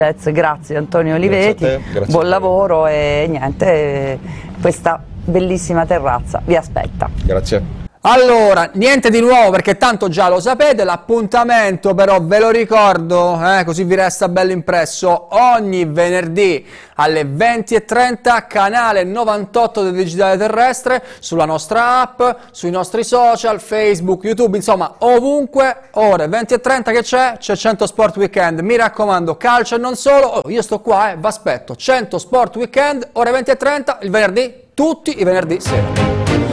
Grazie Antonio Oliveti, buon lavoro e niente, questa bellissima terrazza vi aspetta. Grazie. Allora, niente di nuovo perché tanto già lo sapete, l'appuntamento però ve lo ricordo, così vi resta bello impresso, ogni venerdì alle 20:30, canale 98 del Digitale Terrestre, sulla nostra app, sui nostri social, Facebook, YouTube, insomma ovunque, ore 20:30 che c'è 100 Sport Weekend, mi raccomando, calcio e non solo, io sto qua, vi aspetto, 100 Sport Weekend, ore 20:30, il venerdì, tutti i venerdì sera.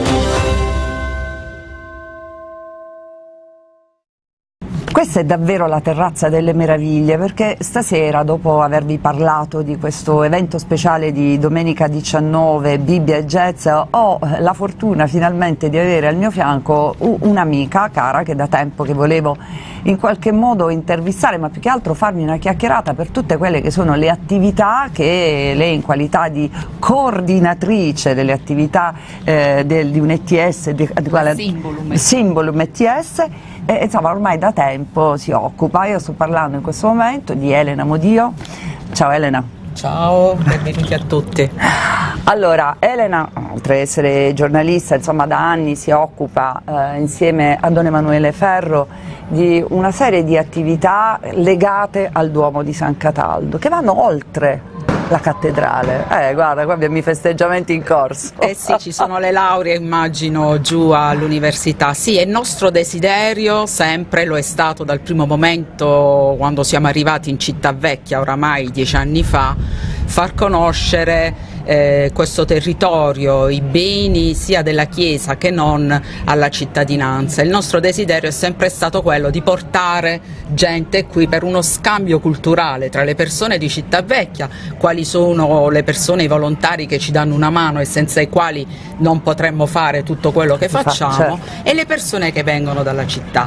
Questa è davvero la terrazza delle meraviglie, perché stasera, dopo avervi parlato di questo evento speciale di domenica 19, Bibbia e Jazz, ho la fortuna finalmente di avere al mio fianco un'amica cara che da tempo che volevo in qualche modo intervistare, ma più che altro farmi una chiacchierata per tutte quelle che sono le attività che lei, in qualità di coordinatrice delle attività di un ETS, Symbolum ETS, insomma ormai da tempo si occupa. Io sto parlando in questo momento di Elena Modio. Ciao Elena. Ciao, benvenuti a tutti. Allora, Elena, oltre ad essere giornalista, insomma da anni si occupa insieme a Don Emanuele Ferro di una serie di attività legate al Duomo di San Cataldo, che vanno oltre la cattedrale. Guarda, qua abbiamo i festeggiamenti in corso. Sì, ci sono le lauree, immagino, giù all'università. Sì, è nostro desiderio, sempre lo è stato dal primo momento, quando siamo arrivati in Città Vecchia, oramai 10 anni fa, far conoscere questo territorio, i beni sia della Chiesa che non alla cittadinanza. Il nostro desiderio è sempre stato quello di portare gente qui per uno scambio culturale tra le persone di Città Vecchia, quali sono le persone, i volontari che ci danno una mano e senza i quali non potremmo fare tutto quello che facciamo, certo, e le persone che vengono dalla città.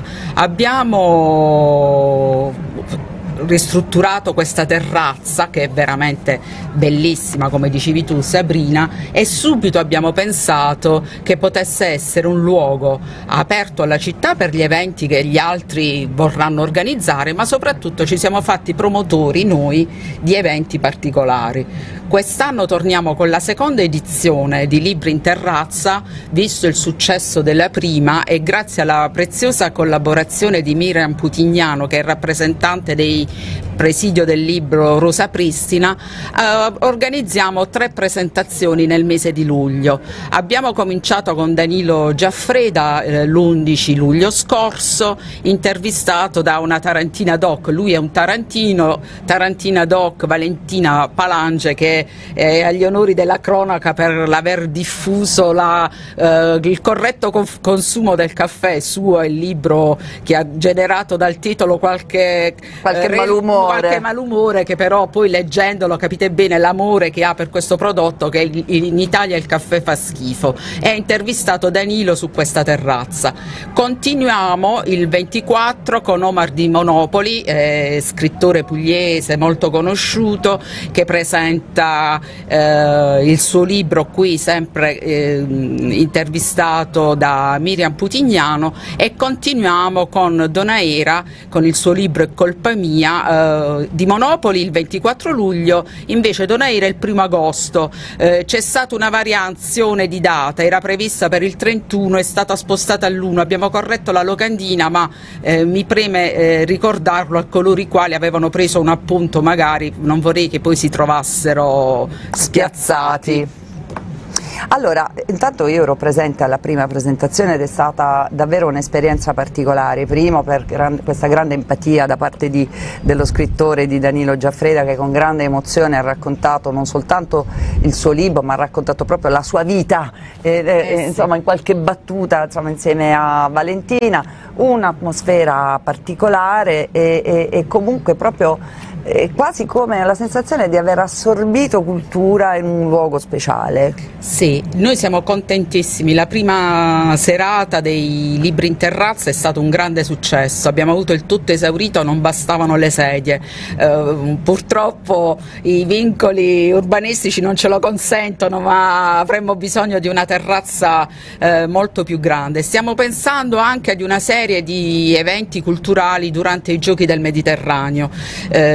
Abbiamo ristrutturato questa terrazza che è veramente bellissima, come dicevi tu Sabrina, e subito abbiamo pensato che potesse essere un luogo aperto alla città per gli eventi che gli altri vorranno organizzare, ma soprattutto ci siamo fatti promotori noi di eventi particolari. Quest'anno torniamo con la seconda edizione di Libri in Terrazza, visto il successo della prima e grazie alla preziosa collaborazione di Miriam Putignano, che è rappresentante dei Presidio del Libro Rosa Pristina, organizziamo 3 presentazioni nel mese di luglio. Abbiamo cominciato con Danilo Giaffreda l'11 luglio scorso, intervistato da una tarantina doc, lui è un tarantino, tarantina doc Valentina Palange, che è agli onori della cronaca per l'aver diffuso il corretto consumo del caffè suo, il libro che ha generato dal titolo qualche malumore, che però poi leggendolo capite bene l'amore che ha per questo prodotto, che in Italia il caffè fa schifo. E ha intervistato Danilo su questa terrazza. Continuiamo il 24 con Omar di Monopoli, scrittore pugliese molto conosciuto, che presenta il suo libro qui, sempre intervistato da Miriam Putignano, e continuiamo con Donaera con il suo libro È colpa mia, di Monopoli il 24 luglio, invece Donaera il 1° agosto. C'è stata una variazione di data, era prevista per il 31, è stata spostata all'1, abbiamo corretto la locandina, ma mi preme ricordarlo a coloro i quali avevano preso un appunto, magari non vorrei che poi si trovassero spiazzati. Allora, intanto io ero presente alla prima presentazione ed è stata davvero un'esperienza particolare, primo per questa grande empatia da parte dello scrittore, di Danilo Giaffreda, che con grande emozione ha raccontato non soltanto il suo libro, ma ha raccontato proprio la sua vita, insomma, in qualche battuta, insomma, insieme a Valentina, un'atmosfera particolare e comunque proprio quasi come la sensazione di aver assorbito cultura in un luogo speciale. Sì, noi siamo contentissimi, la prima serata dei Libri in Terrazza è stato un grande successo, abbiamo avuto il tutto esaurito, non bastavano le sedie, purtroppo i vincoli urbanistici non ce lo consentono, ma avremmo bisogno di una terrazza molto più grande. Stiamo pensando anche ad una serie di eventi culturali durante i Giochi del Mediterraneo.